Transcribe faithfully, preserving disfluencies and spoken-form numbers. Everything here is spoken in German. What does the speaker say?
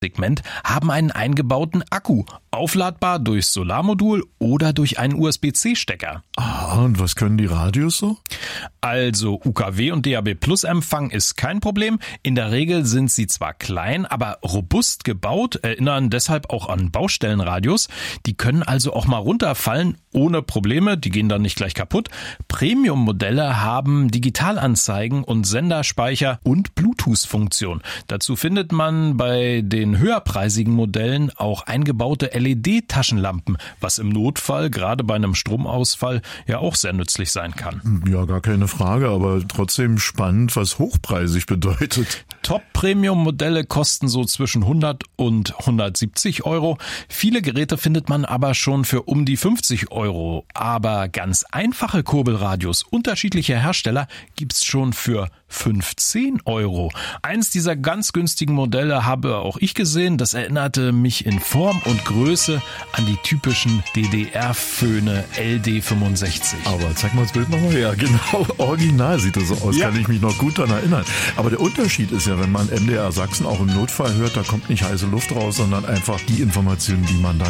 Segment haben einen eingebauten Akku, aufladbar durchs Solarmodul oder durch einen U S B C Stecker. Ah, und was können die Radios so? Also U K W und D A B Plus Empfang ist kein Problem. In der Regel sind sie zwar klein, aber robust gebaut, erinnern deshalb auch an Baustellenradios. Die können also auch mal runterfallen ohne Probleme, die gehen dann nicht gleich kaputt. Premium-Modelle haben Digitalanzeigen und Senderspeicher und Bluetooth-Funktion. Dazu findet man bei den höherpreisigen Modellen auch eingebaute L E D-Taschenlampen, was im Notfall gerade bei einem Stromausfall ja auch sehr nützlich sein kann. Ja, gar keine Frage, aber trotzdem spannend, was hochpreisig bedeutet. Top-Premium-Modelle kosten so zwischen hundert und hundertsiebzig Euro. Viele Geräte findet man aber schon für um die fünfzig Euro. Aber ganz einfache Kurbelradios unterschiedlicher Hersteller gibt's schon für fünfzehn Euro. Eins dieser ganz günstigen Modelle habe auch ich gesehen. Das erinnerte mich in Form und Größe an die typischen D D R-Föhne L D fünfundsechzig. Aber zeig mal das Bild nochmal. Ja, genau. Original sieht das so aus. Ja. Kann ich mich noch gut daran erinnern. Aber der Unterschied ist ja, wenn man M D R Sachsen auch im Notfall hört, da kommt nicht heiße Luft raus, sondern einfach die Informationen, die man dann